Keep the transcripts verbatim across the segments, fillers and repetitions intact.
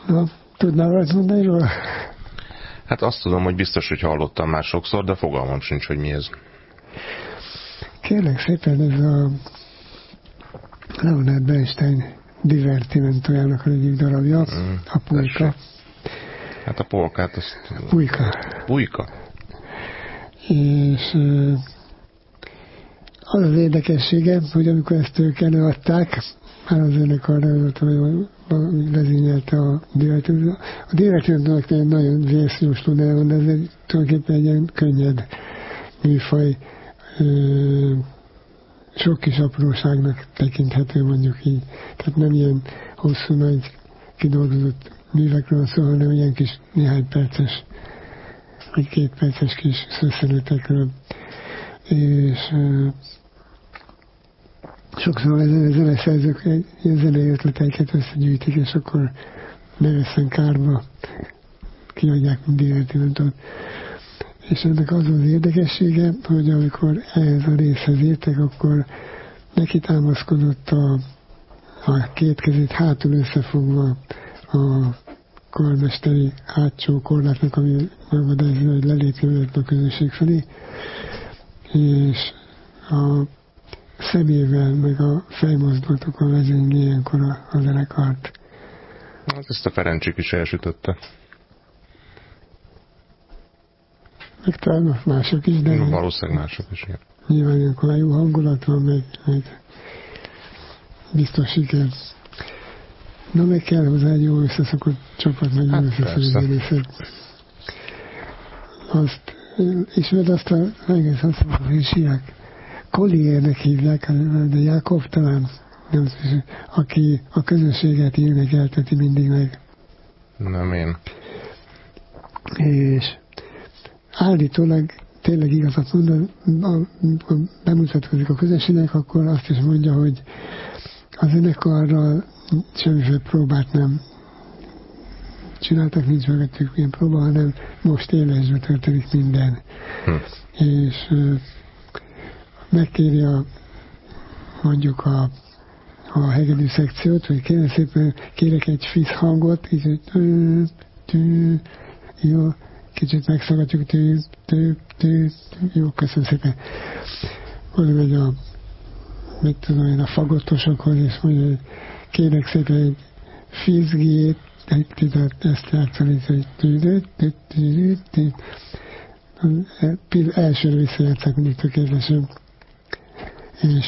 Na, tudnál valamit mondani róla? Hát azt tudom, hogy biztos, hogy hallottam már sokszor, de fogalmam sincs, hogy mi ez. Kérlek szépen, ez a Leonard Bernstein divertimentójának az egyik darabja, mm, a Pulyka. Tessék. Hát a polkát, azt... Pulyka. Pulyka. És az az érdekessége, hogy amikor ezt ők előadták, már az önök arra vezényelte a divertimentót. A divertimentónak egy nagyon vészjósló neve van, de ez egy, tulajdonképpen egy ilyen könnyed műfaj, sok kis apróságnak tekinthető, mondjuk így. Tehát nem ilyen hosszú, nagy, kidolgozott művekről szól, hanem ilyen kis néhány perces, vagy két perces kis szösszenetekről. És uh, sokszor a zeneszerzők ilyen zenei ötleteiket összegyűjtik, és akkor ne veszem kárba, kiadják, mint divertimentot. És ennek az az érdekessége, hogy amikor ehhez a részhez értek, akkor neki támaszkodott a, a két kezét hátul összefogva a karmesteri hátsó korlátnak, ami megadásra, hogy lelépni a közönség felé, és a szemével, meg a fejmozdulatokkal vezényli ilyenkor a, a zenekart. Hát ezt a Ferencsik is elsütötte. Meg talán mások is, de... Valószínűleg mások is, igen. Nyilván ilyenkor jó hangulat van, meg, meg biztos siker. Na, meg kell hozzá egy jó összeszokott csapat, meg hát jó összeszokott. Azt, ismered azt a egész azt mondom, hogy siák. Colliernek hívják, de Jákob talán, nem, aki a közönséget énekelteti mindig meg. Nem én. És állítólag tényleg igazat mond, ha bemutatkozik a közönségnek, akkor azt is mondja, hogy a zenekarral semmiféle próbát nem csináltak, nincs mögöttük ilyen próba, hanem most élesbe történik minden. Hm. És uh, megkéri a, mondjuk a, a hegedű szekciót, hogy kérem szépen, kérek egy fisz hangot, így, hogy tű, tű, jó, kicsit megszagadjuk, tű, tű, tű, jó, köszönöm szépen. Oda megy a, mit tudom én, a fagottosokhoz, és mondja, hogy kérek szépen egy fizgét, ezt játszani, hogy tű, tű, tű, tű, tű, tű. Elsőre visszajátszák mindig tökéletesen. És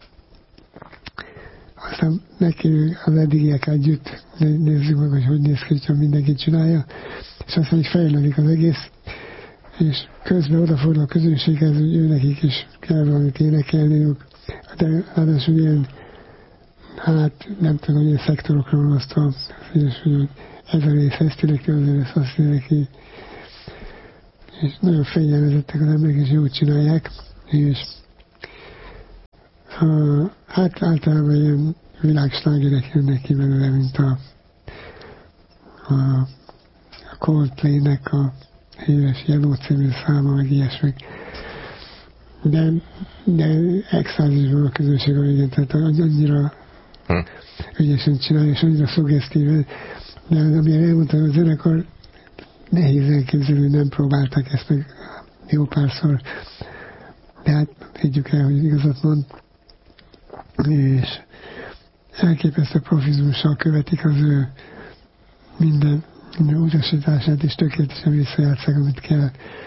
aztán neki az eddigiek együtt nézzük meg, hogy hogy néz ki, hogyha mindenki csinálja, és aztán így fejlődik az egész, és közben odafordul a közönséghez, hogy ő nekik is kell valamit énekelniük, de ráadásul ilyen, hát nem tudom, ilyen szektorokról osztva, és hogy ez a rész ezt énekli, az a rész azt énekli, és nagyon fegyelmezettek az emberek, és jót csinálják, és uh, hát általában ilyen világslágerek jönnek ki belőle, mint a, a, a Coldplay-nek a híres Yellow című száma, meg ilyesmik. De, de extázisban a közönség a végén, tehát annyira hm. ügyesen csinálja, és annyira szuggesztíven, de amilyen elmondtam, a zenekar nehéz elképzelni, hogy nem próbálták ezt meg jó párszor, de hát higgyük el, hogy igazat mond, és elképesztő profizmussal követik az ő minden, minden utasítását, és tökéletesen visszajátszák, amit kell.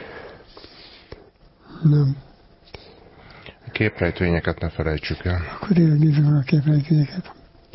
Nem. A képrejtvényeket ne felejtsük el. Akkor tényleg nézzük meg a képrejtvényeket.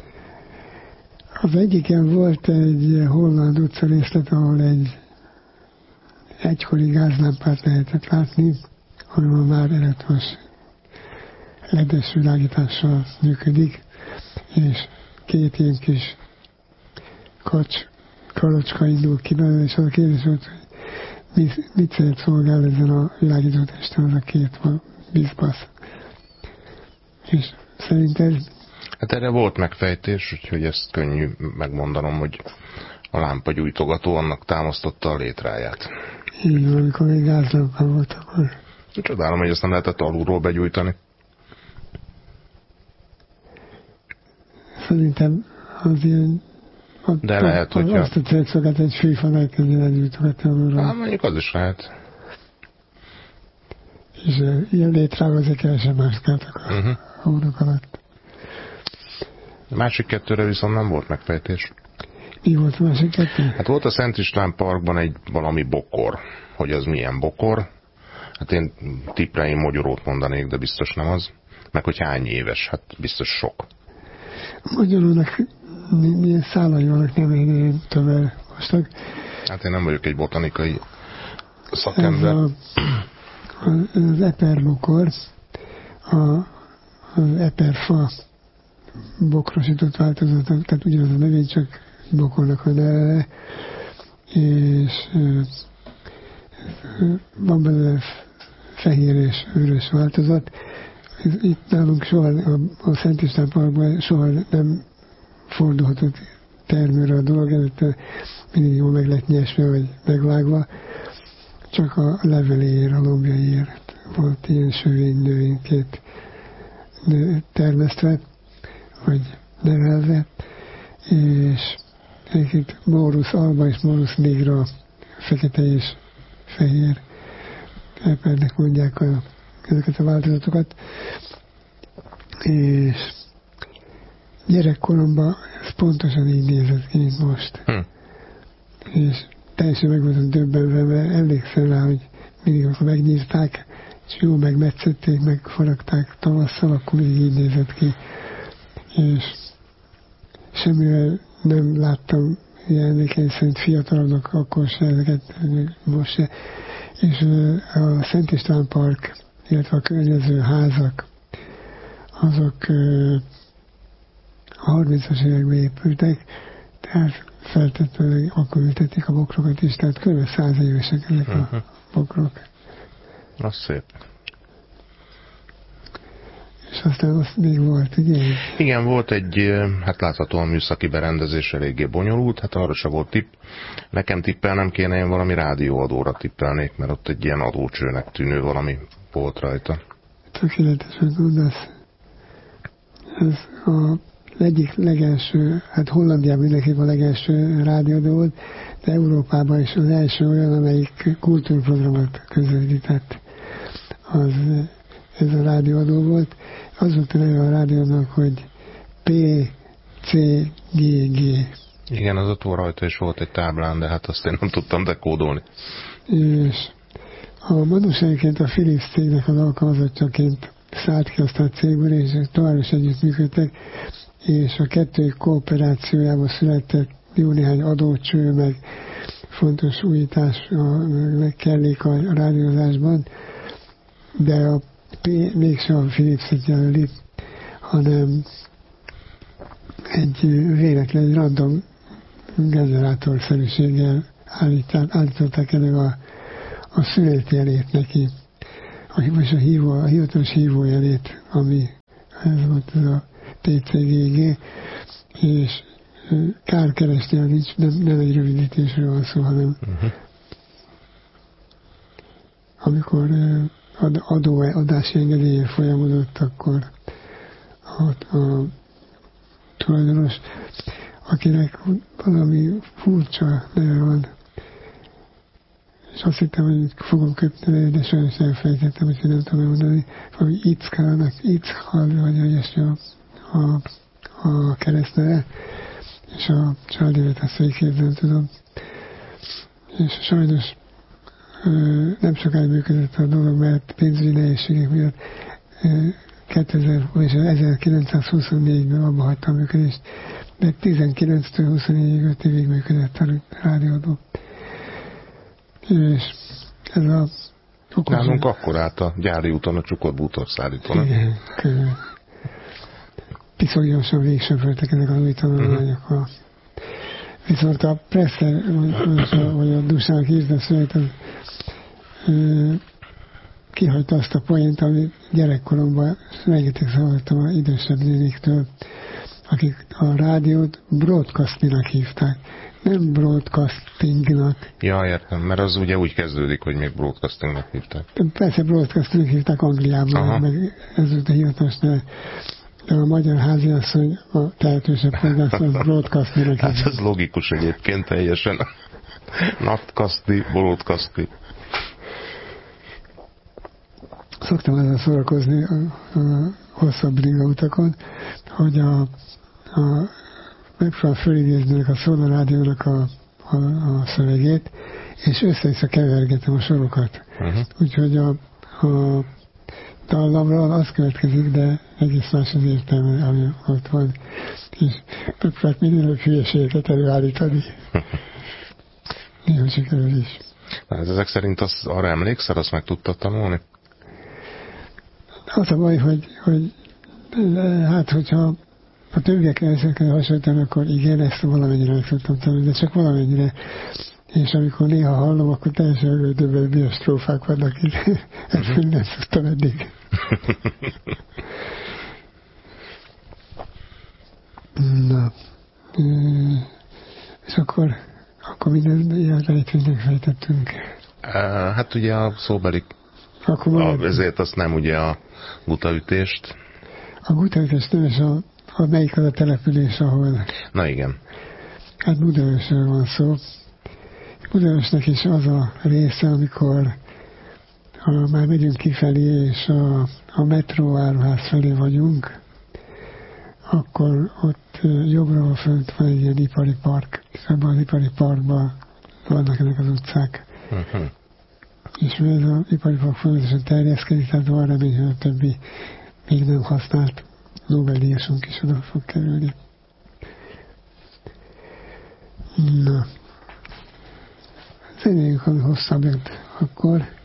Az egyiken volt egy holland utca részlet, ahol egy egykori gázlámpát lehetett látni, hanem a már elektromos ledes világítással működik, és két ilyen kis kacs, kalocska indul ki belőle, és az a kérdés volt, hogy mit, mit szeret szolgál ezen a világítótesten az a két bizbasz. És szerinted? Hát erre volt megfejtés, úgyhogy ezt könnyű megmondanom, hogy a lámpagyújtogató annak támasztotta a létráját. Így van, amikor még gázlámpa volt, akkor... Csodálom, hogy ezt nem lehetett alulról begyújtani. Szerintem az ilyen De a, lehet, hogy... Azt a célszokat egy főfanát kezdjen elgyújtogatni. Hát mondjuk az is lehet. És uh, ilyen létrával azért kevesen mászkáltak a uh-huh. hónap alatt. A másik kettőre viszont nem volt megfejtés. Mi volt a másik kettő? Hát volt a Szent István Parkban egy valami bokor. Hogy az milyen bokor? Hát én tippre én mogyorót mondanék, de biztos nem az. Meg hogy hány éves? Hát biztos sok. A mogyorónak milyen szálai vannak, nem én többel mostak. Hát én nem vagyok egy botanikai szakember. A, az eperbokor, a, az eperfa bokrosított változat, tehát ugyanaz a növény, csak bokornak van erre, és van belőle fehér és vörös változat. Itt nálunk soha, a, a Szent István Parkban soha nem fordulhatott termőre a dolog, előtte mindig jól meg lett nyesve, vagy megvágva, csak a leveléért, a lombjaiért volt ilyen sövény növényként termesztve, vagy nevelve, és egyébként Morus alba és Morus nigra, fekete és fehér epernek mondják a, ezeket a változatokat, és gyerekkoromban ez pontosan így nézett ki, mint most. Hm. És teljesen meg voltam döbbenve, mert emlékszem rá, hogy mindig, amikor megnyírták, és jól megmetszették, megfaragták tavasszal, akkor mindig így nézett ki. És semmivel nem láttam ilyen emlékeim szerint fiatalabbnak akkor se, ezeket most se. És a Szent István Park, illetve a környező házak, azok a harmincas években épültek, tehát feltétlenül akkor ültették a bokrokat is, tehát kb. száz évesek ezek uh-huh. a bokrok. Az szép. És aztán azt még volt, ugye? Igen, volt egy, hát láthatóan műszaki berendezés eléggé bonyolult, hát arra se volt tipp. Nekem tippelnem kéne, én valami rádióadóra tippelnék, mert ott egy ilyen adócsőnek tűnő valami volt rajta. Tökéletesen mondasz. Ez a egyik legelső, hát Hollandiában mindenképp a legelső rádióadó volt, de Európában is az első olyan, amelyik kultúrprogramot közvetített. Az, ez a rádióadó volt. Az volt a neve a rádiónak, hogy pé cé gé gé. Igen, az ott rajta is volt egy táblán, de hát azt én nem tudtam dekódolni. És a Manus egyébként a Philips cégnek az alkalmazottjaként szállt ki azt a cégből, és tovább is együttműködtek, és a kettőjük kooperációjában született jó néhány adócső, meg fontos újítás, meg kellék a rádiózásban, de a P mégsem a Philips-et jelöli, hanem egy véletlen, egy random generátorszerűséggel állították elő a, a születjelét neki, a, most a, hívó, a hivatalos hívójelét, ami ez volt ez a té cé gé gé, és kár keresni, nincs, nem, nem egy rövidítésről van szó, hanem uh-huh. amikor adó, adási engedélye folyamodott, akkor a, a tulajdonos, akinek valami furcsa neve van, és azt hittem, hogy fogom köpni, de sajnos elfelejtettem, hogy nem tudom mondani, valami Ickának, Ickal, vagy olyasmi a, a, a keresztneve, és a családévet azt végképp nem tudom. És sajnos ö, nem sokáig működött a dolog, mert pénzügyi nehézségek miatt ö, kétezer, és ezerkilencszázhuszonnégyben abba hagyta a működést, de tizenkilenctől huszonnégyig öt évig működött a rádióadó. És ez a okos... Nálunk akkor állt a gyári úton a csukorbútországítónak. Igen, körül. Piszogyosan végsöpöltek ezek az új tanulmányok. Uh-huh. Viszont a Presser, vagy a Dusának ízbe szület, az ö, kihagyta azt a poént, amit gyerekkoromban rengeteg hallottam az idősebb néniktől, akik a rádiót broadcastingnak hívták, nem broadcastingnak. Ja, értem, mert az ugye úgy kezdődik, hogy még broadcastingnak hívták. Persze broadcastingnak hívták Angliában, aha. Meg ez volt a hivatalos neve. de a magyar háziasszony a tehetősebb hozzászól broadcastnak. Hát ez logikus egyébként teljesen. Nachtkaszti, broadcasti. Szoktam ezzel szórakozni a, a hosszabb ringautakon, hogy a, a megpróbál fölidéznek a Szóla Rádiónak a, a, a szövegét, és össze-vissza kevergetem a sorokat. Uh-huh. Úgyhogy a, a dallamról az következik, de egész más az értelme, ami ott van. És megpróbált minél hülyeségeket előállítani. Néha sikerül is. Hát ezek szerint az, arra emlékszel, azt meg tudtad tanulni? Az a baj, hogy, hogy hát, hogyha a többiekkel ezekkel hasonlítanak, akkor igen, ezt valamennyire meg tudtam tanulni, de csak valamennyire. És amikor néha hallom, akkor teljesen öldöbben milyen strófák vannak itt. Ezt uh-huh. nem tudtam eddig. Na. És akkor, akkor minden ilyen rejtőnek fejtettünk. Uh, hát ugye a szóbeli, akkor a, ezért azt nem ugye a gutaütést. A gutaütést nem, és a, a melyik az a település, ahol... Na igen. Hát Budaörsről van szó. Budaörsnek is az a része, amikor ha már megyünk kifelé, és a, a metróáruház felé vagyunk, akkor ott jobbra fönt van egy ilyen ipari park, és ebben az ipari parkban vannak ennek az utcák. Uh-huh. És mivel az ipari park folyamatosan terjeszkedik, tehát van remény, hogy a többi még nem használt Nobel-díjasunk is oda fog kerülni. Na. Zenéljük, ami hosszabb jött akkor.